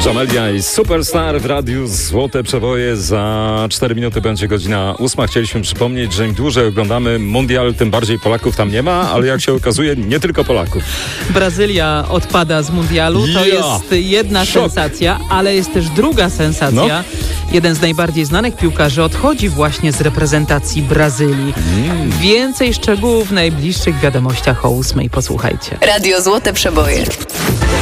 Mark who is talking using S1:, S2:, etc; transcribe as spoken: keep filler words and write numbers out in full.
S1: Amelia i Superstar w radiu Złote Przeboje. Za cztery minuty będzie godzina ósma. Chcieliśmy przypomnieć, że im dłużej oglądamy mundial, tym bardziej Polaków tam nie ma, ale jak się okazuje, nie tylko Polaków.
S2: Brazylia odpada z mundialu. To
S1: Ja.
S2: jest jedna
S1: Szok.
S2: sensacja, ale jest też druga sensacja.
S1: No.
S2: Jeden z najbardziej znanych piłkarzy odchodzi właśnie z reprezentacji Brazylii.
S1: Mm.
S2: Więcej szczegółów w najbliższych wiadomościach o ósmej. Posłuchajcie.
S3: Radio Złote Przeboje.